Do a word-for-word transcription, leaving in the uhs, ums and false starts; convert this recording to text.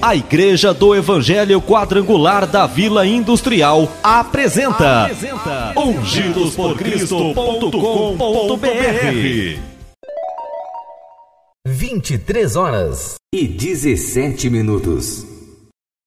A Igreja do Evangelho Quadrangular da Vila Industrial apresenta, apresenta ungidos por cristo ponto com ponto br. vinte e três horas e dezessete minutos.